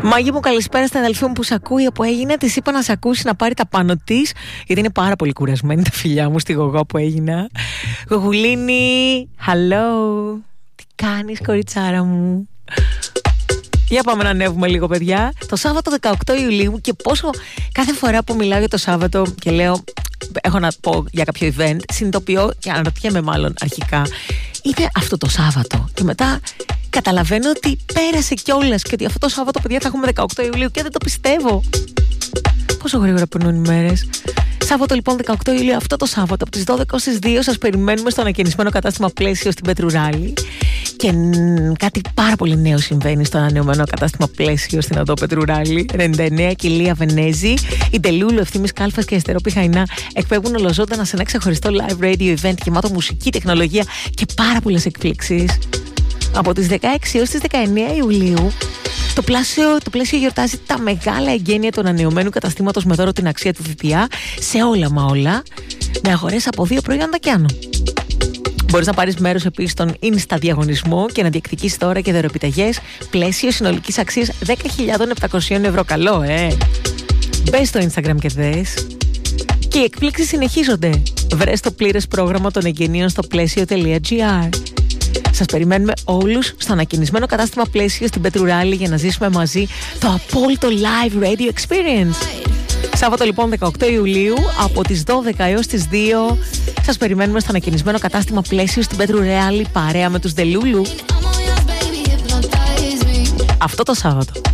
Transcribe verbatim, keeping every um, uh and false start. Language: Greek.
Μάγη μου, καλησπέρα στην αδελφή μου που σε ακούει από Έγινα. Της είπα να σε ακούσει, να πάρει τα πάνω της, γιατί είναι πάρα πολύ κουρασμένη τα φιλιά μου στη γογό που έγινα. Γογουλίνη, hello. Τι κάνεις, κοριτσάρα μου? Για πάμε να ανέβουμε λίγο, παιδιά. Το Σάββατο δεκαοκτώ Ιουλίου, και πόσο κάθε φορά που μιλάω για το Σάββατο και λέω έχω να πω για κάποιο event, συνειδητοποιώ και αναρωτιέμαι μάλλον αρχικά, είναι αυτό το Σάββατο. Και μετά καταλαβαίνω ότι πέρασε κιόλας και ότι αυτό το Σάββατο, παιδιά, θα έχουμε δεκαοκτώ Ιουλίου και δεν το πιστεύω. Πόσο γρήγορα περνούν οι μέρες. Σάββατο λοιπόν δεκαοκτώ Ιουλίου, αυτό το Σάββατο από τις δώδεκα στις δύο σας περιμένουμε στο ανακαινισμένο κατάστημα Πλαίσιο στην Πετρουράλη. Και κάτι πάρα πολύ νέο συμβαίνει στο ανανεωμένο κατάστημα Πλαίσιο στην οδό Πετρουράλη. ενενήντα εννέα Κιλία Βενέζη, η Ντελούλου, Ευθύμης Κάλφας και Εστερό Πιχαϊνά εκπέμπουν ολοζώντανα σε ένα ξεχωριστό live radio event γεμάτο μουσική, τεχνολογία και πάρα πολλές εκπλήξεις. Από τις δεκαέξι έως τις δεκαεννέα Ιουλίου, το πλαίσιο, το πλαίσιο γιορτάζει τα μεγάλα εγγένεια του ανανεωμένου καταστήματος με δώρο την αξία του ΦΠΑ σε όλα μα όλα, με αγορές από δύο προϊόντα και άνω. Μπορείς να πάρεις μέρος επίσης στον Insta διαγωνισμό και να διεκδικήσεις δώρα και δωρεπιταγές πλαίσιο συνολικής αξίας δέκα χιλιάδες επτακόσια ευρώ. Καλό, ε! Μπες στο Instagram και δες. Και οι εκπλήξεις συνεχίζονται. Βρες το πλήρες πρόγραμμα των εγγενείων στο πλαίσιο.gr. Σας περιμένουμε όλους στο ανακαινισμένο κατάστημα Πλαίσιο στην Πετρουράλη για να ζήσουμε μαζί το απόλυτο live radio experience. Σάββατο λοιπόν δεκαοκτώ Ιουλίου από τις δώδεκα έως τις δύο σας περιμένουμε στο ανακαινισμένο κατάστημα Πλαίσιο στην Πετρουράλη παρέα με τους Ντελούλου. Αυτό το Σάββατο.